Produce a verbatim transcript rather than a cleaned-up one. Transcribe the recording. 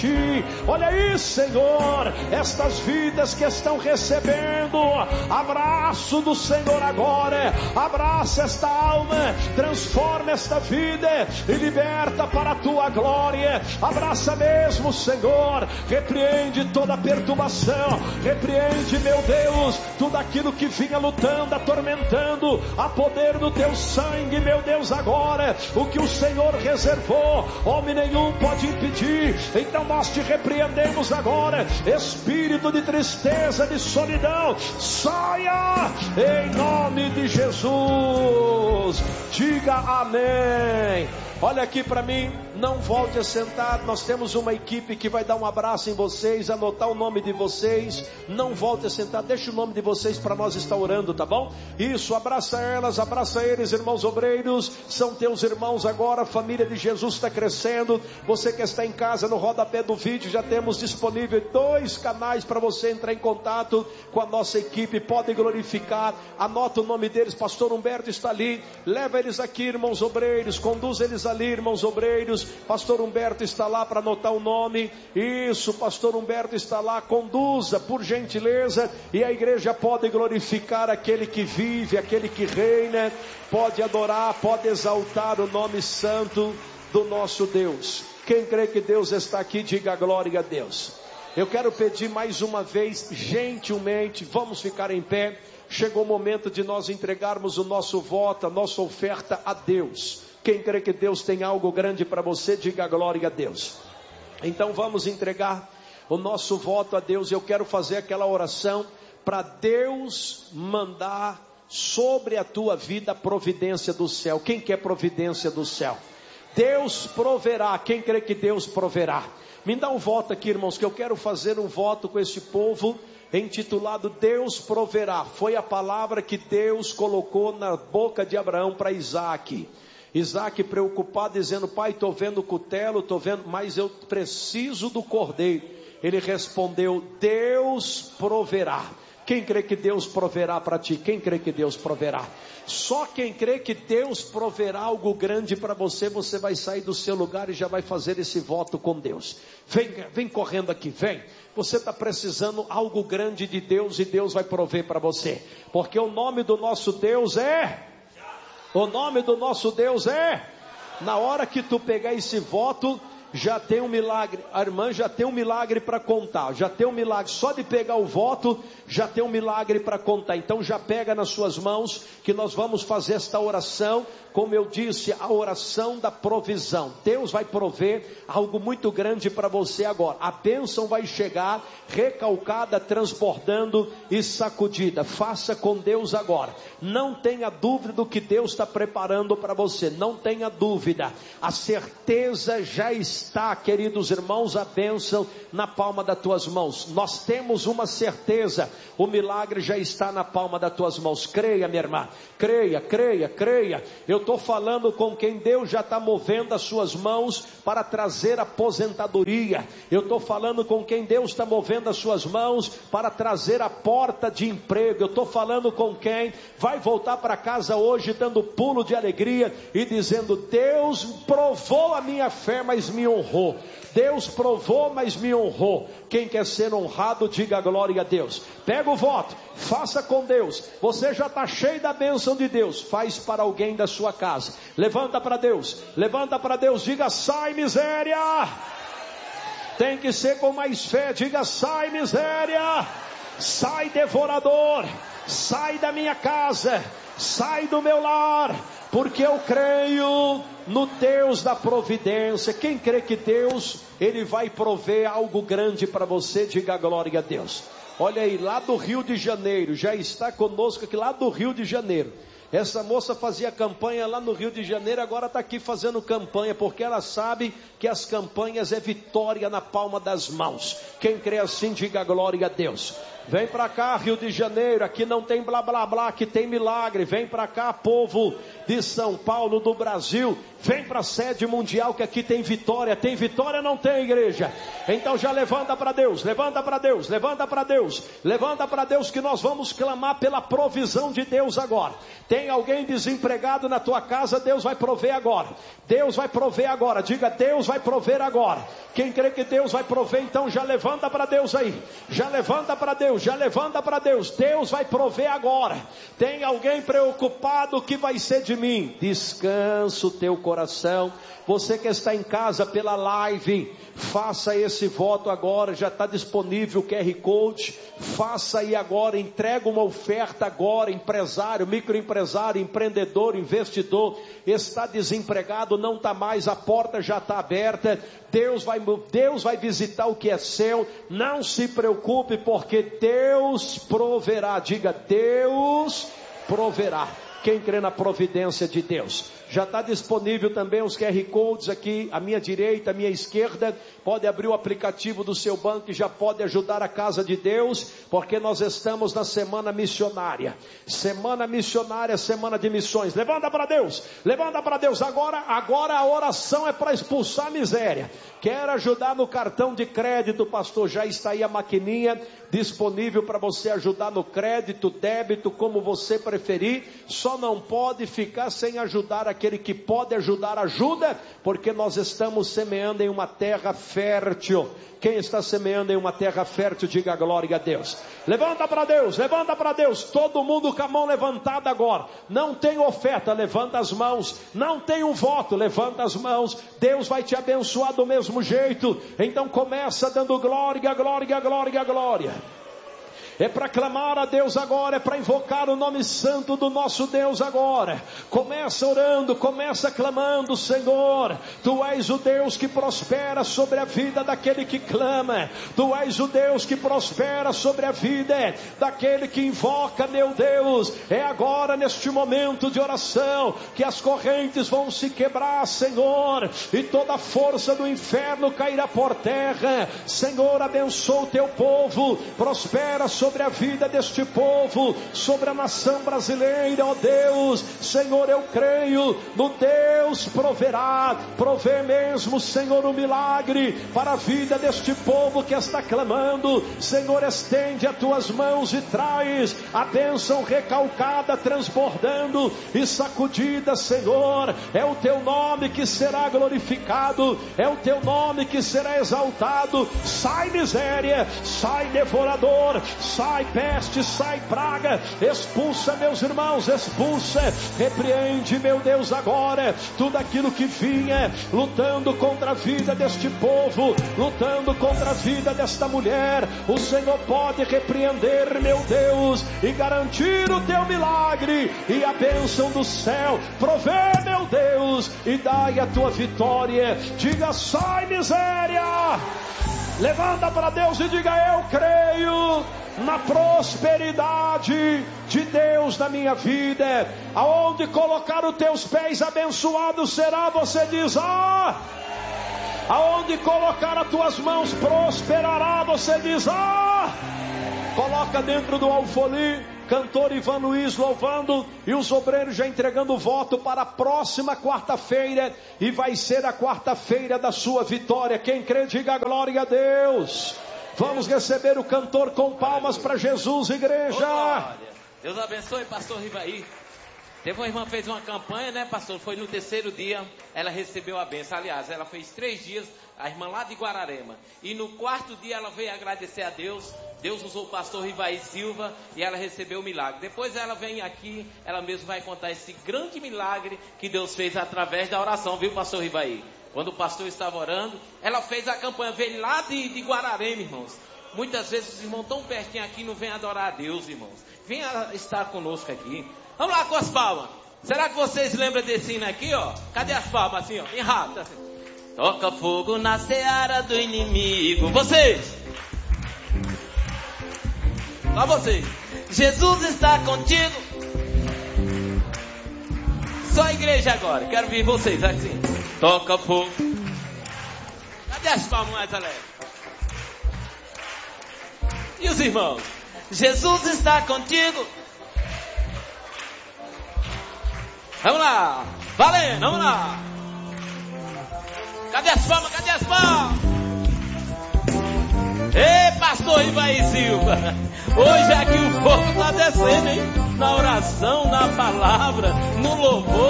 Olha aí, Senhor, estas vidas que estão recebendo abraço do Senhor agora. Abraça esta alma, transforma esta vida e liberta para a tua glória. Abraça mesmo, Senhor. Repreende toda perturbação, repreende, meu Deus, tudo aquilo que vinha lutando, atormentando, a poder do teu sangue, meu Deus. Agora o que o Senhor reservou, homem nenhum pode impedir. Então nós te repreendemos agora, espírito de tristeza, de solidão, saia em nome de Jesus. Diga amém. Olha aqui para mim, não volte a sentar. Nós temos uma equipe que vai dar um abraço em vocês, anotar o nome de vocês. Não volte a sentar, deixa o nome de vocês para nós estar orando, tá bom? Isso, abraça elas, abraça eles, irmãos obreiros. São teus irmãos agora, a família de Jesus está crescendo. Você que está em casa, no rodapé do vídeo, já temos disponível dois canais para você entrar em contato com a nossa equipe. Pode glorificar, anota o nome deles. Pastor Humberto está ali, leva eles aqui, irmãos obreiros, conduz eles ali, irmãos obreiros. Pastor Humberto está lá para anotar o nome. Isso, Pastor Humberto está lá, conduza por gentileza. E a igreja pode glorificar aquele que vive, aquele que reina, pode adorar, pode exaltar o nome santo do nosso Deus. Quem crê que Deus está aqui, diga glória a Deus. Eu quero pedir mais uma vez, gentilmente, vamos ficar em pé. Chegou o momento de nós entregarmos o nosso voto, a nossa oferta a Deus. Quem crê que Deus tem algo grande para você, diga glória a Deus. Então vamos entregar o nosso voto a Deus. Eu quero fazer aquela oração para Deus mandar sobre a tua vida a providência do céu. Quem quer providência do céu? Deus proverá. Quem crê que Deus proverá? Me dá um voto aqui, irmãos, que eu quero fazer um voto com esse povo intitulado Deus proverá. Foi a palavra que Deus colocou na boca de Abraão para Isaac. Isaac preocupado, dizendo: pai, estou vendo o cutelo, estou vendo, mas eu preciso do cordeiro. Ele respondeu: Deus proverá. Quem crê que Deus proverá para ti? Quem crê que Deus proverá? Só quem crê que Deus proverá algo grande para você, você vai sair do seu lugar e já vai fazer esse voto com Deus. Vem, vem correndo aqui, vem. Você está precisando algo grande de Deus e Deus vai prover para você. Porque o nome do nosso Deus é... O nome do nosso Deus é... Na hora que tu pegar esse voto, já tem um milagre. A irmã já tem um milagre para contar. Já tem um milagre. Só de pegar o voto, já tem um milagre para contar. Então já pega nas suas mãos, que nós vamos fazer esta oração. Como eu disse, a oração da provisão. Deus vai prover algo muito grande para você agora. A bênção vai chegar recalcada, transbordando e sacudida. Faça com Deus agora. Não tenha dúvida do que Deus está preparando para você. Não tenha dúvida. A certeza já está, queridos irmãos, a bênção na palma das tuas mãos. Nós temos uma certeza. O milagre já está na palma das tuas mãos. Creia, minha irmã. Creia, creia, creia. Eu estou falando com quem Deus já está movendo as suas mãos para trazer aposentadoria. Eu estou falando com quem Deus está movendo as suas mãos para trazer a porta de emprego. Eu estou falando com quem vai voltar para casa hoje dando pulo de alegria e dizendo: Deus provou a minha fé, mas me honrou. Deus provou, mas me honrou. Quem quer ser honrado, diga glória a Deus. Pega o voto, faça com Deus. Você já está cheio da bênção de Deus. Faz para alguém da sua casa. Levanta para Deus, levanta para Deus. Diga: sai miséria. Tem que ser com mais fé. Diga: sai miséria. Sai devorador. Sai da minha casa. Sai do meu lar. Porque eu creio no Deus da providência. Quem crê que Deus, Ele vai prover algo grande para você, diga glória a Deus. Olha aí, lá do Rio de Janeiro, já está conosco aqui, lá do Rio de Janeiro. Essa moça fazia campanha lá no Rio de Janeiro, agora está aqui fazendo campanha, porque ela sabe que as campanhas é vitória na palma das mãos. Quem crê assim, diga glória a Deus. Vem para cá, Rio de Janeiro, aqui não tem blá blá blá, aqui tem milagre. Vem para cá, povo de São Paulo, do Brasil. Vem para a sede mundial, que aqui tem vitória. Tem vitória, não tem, igreja? Então já levanta para Deus, levanta para Deus, levanta para Deus, levanta para Deus, que nós vamos clamar pela provisão de Deus agora. Tem Tem alguém desempregado na tua casa, Deus vai prover agora. Deus vai prover agora. Diga, Deus vai prover agora. Quem crê que Deus vai prover, então já levanta para Deus aí. Já levanta para Deus, já levanta para Deus. Deus vai prover agora. Tem alguém preocupado, o que vai ser de mim? Descansa o teu coração. Você que está em casa pela live, faça esse voto agora, já está disponível o Q R Code, faça aí agora, entrega uma oferta agora, empresário, microempresário, empreendedor, investidor, está desempregado, não está mais, a porta já está aberta, Deus vai, Deus vai visitar o que é seu, não se preocupe, porque Deus proverá, diga, Deus proverá. Quem crê na providência de Deus? Já está disponível também os Q R Codes aqui, à minha direita, à minha esquerda. Pode abrir o aplicativo do seu banco e já pode ajudar a casa de Deus, porque nós estamos na semana missionária. Semana missionária, semana de missões. Levanta para Deus, levanta para Deus. Agora, agora a oração é para expulsar a miséria. Quer ajudar no cartão de crédito, pastor? Já está aí a maquininha disponível para você ajudar no crédito, débito, como você preferir. Só não pode ficar sem ajudar aquele que pode ajudar, ajuda, porque nós estamos semeando em uma terra fértil. Quem está semeando em uma terra fértil, diga glória a Deus. Levanta para Deus, levanta para Deus. Todo mundo com a mão levantada agora. Não tem oferta, levanta as mãos. Não tem um voto, levanta as mãos. Deus vai te abençoar do mesmo jeito. Então começa dando glória, glória, glória, glória. É para clamar a Deus agora, é para invocar o nome santo do nosso Deus agora. Começa orando, começa clamando, Senhor, Tu és o Deus que prospera sobre a vida daquele que clama. Tu és o Deus que prospera sobre a vida daquele que invoca, meu Deus. É agora, neste momento de oração, que as correntes vão se quebrar, Senhor, e toda a força do inferno cairá por terra. Senhor, abençoa o Teu povo, prospera sobre sobre a vida deste povo, sobre a nação brasileira, ó Deus. Senhor, eu creio no Deus proverá, prover mesmo, Senhor, um milagre para a vida deste povo que está clamando. Senhor, estende as tuas mãos e traz a bênção recalcada, transbordando e sacudida, Senhor. É o teu nome que será glorificado, é o teu nome que será exaltado. Sai miséria, sai devorador, sai peste, sai praga, expulsa, meus irmãos, expulsa, repreende, meu Deus, agora, tudo aquilo que vinha, lutando contra a vida deste povo, lutando contra a vida desta mulher. O Senhor pode repreender, meu Deus, e garantir o teu milagre, e a bênção do céu, prover, meu Deus, e dai a tua vitória. Diga, sai miséria, levanta para Deus e diga, eu creio na prosperidade de Deus na minha vida. Aonde colocar os teus pés, abençoado será. Você diz, ah, aonde colocar as tuas mãos, prosperará. Você diz, ah, coloca dentro do alfolim, cantor Ivan Luiz louvando, e os obreiros já entregando o voto para a próxima quarta-feira, e vai ser a quarta-feira da sua vitória. Quem crê, diga glória a Deus. Vamos receber o cantor com palmas para Jesus, igreja. Deus abençoe, pastor Rivaí. Teve uma irmã que fez uma campanha, né, pastor? Foi no terceiro dia, ela recebeu a bênção. Aliás, ela fez três dias, a irmã lá de Guararema. E no quarto dia ela veio agradecer a Deus. Deus usou o pastor Rivaí Silva e ela recebeu o milagre. Depois ela vem aqui, ela mesma vai contar esse grande milagre que Deus fez através da oração, viu, pastor Rivaí? Quando o pastor estava orando, ela fez a campanha, veio lá de, de Guararema, irmãos. Muitas vezes os irmãos tão pertinho aqui não vêm adorar a Deus, irmãos. Venha estar conosco aqui. Vamos lá com as palmas. Será que vocês lembram desse hino aqui, ó? Cadê as palmas assim, ó? Em rápido, assim. Toca fogo na seara do inimigo. Vocês. Só vocês. Jesus está contigo. Só a igreja agora. Quero ver vocês assim. Toca fogo. Cadê as palmas mais alegres? E os irmãos? Jesus está contigo. Vamos lá. Valendo, vamos lá. Cadê as palmas? Cadê as palmas? Ei, pastor. pastor Ivaí Silva. Hoje aqui o fogo está descendo, hein? Na oração, na palavra, no louvor.